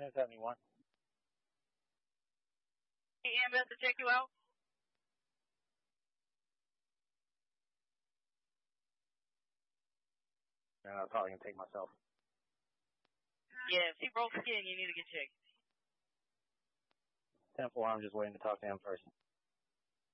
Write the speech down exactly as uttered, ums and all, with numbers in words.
ten seventy-one. E M S to check you out. No, I'm probably gonna take myself. Yeah, if he broke skin, you need to get checked. ten four, I'm just waiting to talk to him first.